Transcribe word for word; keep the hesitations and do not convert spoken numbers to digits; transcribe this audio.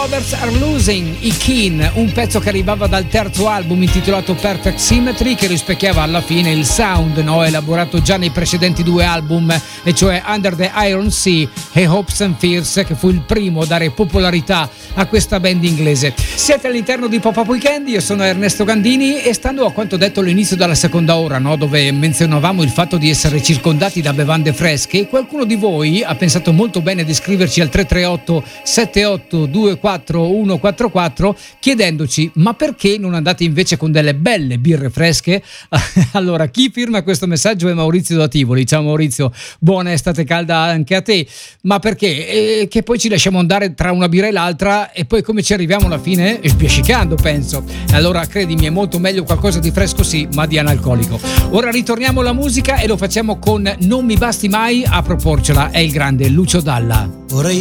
Lovers Are Losing, i Keane, un pezzo che arrivava dal terzo album intitolato Perfect Symmetry, che rispecchiava alla fine il sound, no, elaborato già nei precedenti due album, e cioè Under the Iron Sea e Hopes and Fears, che fu il primo a dare popolarità a questa band inglese. Siete all'interno di Pop-Up Weekend, io sono Ernesto Gandini e stando a quanto detto all'inizio della seconda ora, no, dove menzionavamo il fatto di essere circondati da bevande fresche, qualcuno di voi ha pensato molto bene di scriverci al tre tre otto sette otto due quattro uno quattro quattro chiedendoci: ma perché non andate invece con delle belle birre fresche? Allora, chi firma questo messaggio è Maurizio da Tivoli. Ciao Maurizio, buona estate calda anche a te. Ma perché? E che poi ci lasciamo andare tra una birra e l'altra e poi come ci arriviamo alla fine? Sbiascicando, penso. Allora credimi, è molto meglio qualcosa di fresco sì, ma di analcolico. Ora ritorniamo alla musica e lo facciamo con Non mi basti mai a proporcela, è il grande Lucio Dalla. Ora